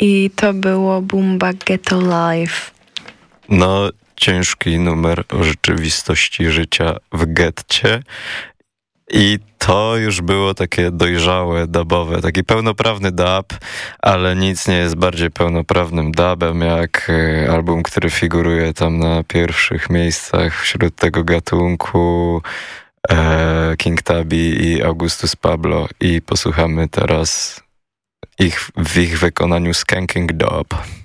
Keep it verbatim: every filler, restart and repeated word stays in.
i to było Boom Bap Ghetto Life. No, ciężki numer o rzeczywistości życia w getcie. I to już było takie dojrzałe, dubowe, taki pełnoprawny dub, ale nic nie jest bardziej pełnoprawnym dubem jak album, który figuruje tam na pierwszych miejscach wśród tego gatunku, e, King Tubby i Augustus Pablo. I posłuchamy teraz ich w ich wykonaniu Skanking Dub.